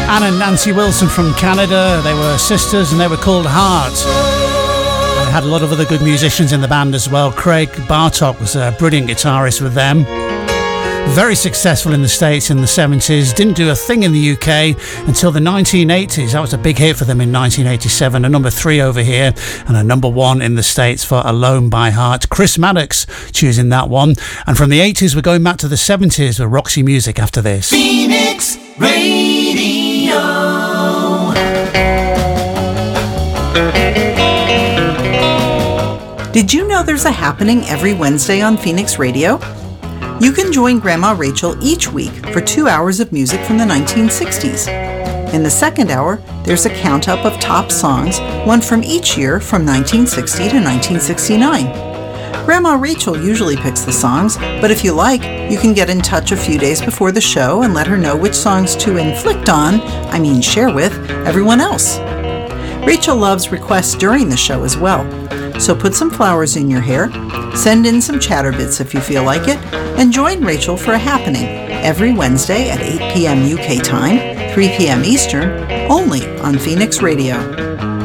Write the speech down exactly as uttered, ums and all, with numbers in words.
Anne and Nancy Wilson from Canada. They were sisters and they were called Heart. They had a lot of other good musicians in the band as well. Craig Bartok was a brilliant guitarist with them. Very successful in the States in the seventies. Didn't do a thing in the U K until the nineteen eighties. That was a big hit for them in nineteen eighty-seven. A number three over here and a number one in the States for Alone by Heart. Chris Maddox choosing that one. And from the eighties, we're going back to the seventies with Roxy Music after this. Phoenix Radio. Did you know there's a happening every Wednesday on Phoenix Radio? You can join Grandma Rachel each week for two hours of music from the nineteen sixties. In the second hour, there's a count-up of top songs, one from each year from nineteen sixty to nineteen sixty-nine. Grandma Rachel usually picks the songs, but if you like, you can get in touch a few days before the show and let her know which songs to inflict on, I mean share with, everyone else. Rachel loves requests during the show as well. So put some flowers in your hair, send in some chatter bits if you feel like it, and join Rachel for a happening every Wednesday at eight p.m. U K time, three p.m. Eastern, only on Phoenix Radio.